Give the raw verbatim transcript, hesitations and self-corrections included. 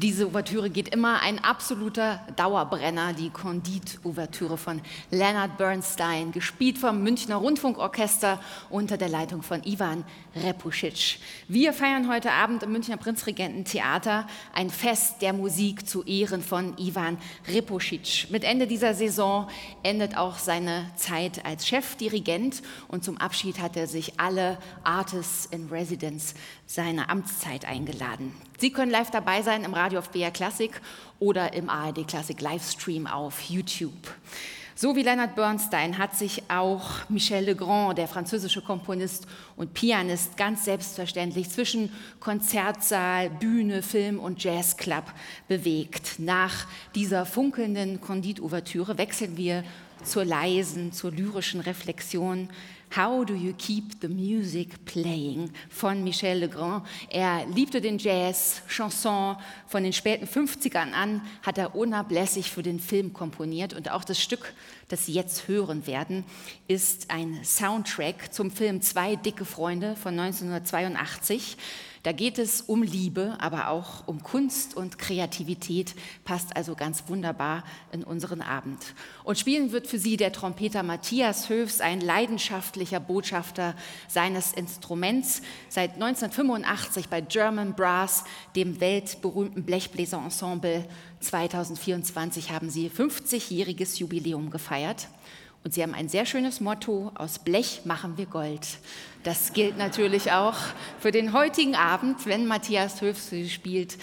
Diese Ouvertüre geht immer, ein absoluter Dauerbrenner, die Candide-Ouvertüre von Leonard Bernstein, gespielt vom Münchner Rundfunkorchester unter der Leitung von Ivan Repusic. Wir feiern heute Abend im Münchner Prinzregententheater ein Fest der Musik zu Ehren von Ivan Repusic. Mit Ende dieser Saison endet auch seine Zeit als Chefdirigent und zum Abschied hat er sich alle Artists in Residence seiner Amtszeit eingeladen. Sie können live dabei sein im Radio auf B R Klassik oder im A R D Klassik Livestream auf YouTube. So wie Leonard Bernstein hat sich auch Michel Legrand, der französische Komponist und Pianist, ganz selbstverständlich zwischen Konzertsaal, Bühne, Film und Jazzclub bewegt. Nach dieser funkelnden Candide-Ouvertüre wechseln wir zur leisen, zur lyrischen Reflexion How do you keep the music playing von Michel Legrand. Er liebte den Jazz, Chanson. Von den späten fünfzigern an hat er unablässig für den Film komponiert. Und auch das Stück, das Sie jetzt hören werden, ist ein Soundtrack zum Film Zwei dicke Freunde von neunzehnhundertzweiundachtzig. Da geht es um Liebe, aber auch um Kunst und Kreativität, passt also ganz wunderbar in unseren Abend. Und spielen wird für Sie der Trompeter Matthias Höfs, ein leidenschaftlicher Botschafter seines Instruments. Seit neunzehnhundertfünfundachtzig bei German Brass, dem weltberühmten Blechbläserensemble. zweitausendvierundzwanzig haben Sie fünfzigjähriges Jubiläum gefeiert. Und Sie haben ein sehr schönes Motto: Aus Blech machen wir Gold. Das gilt natürlich auch für den heutigen Abend, wenn Matthias Höfs spielt.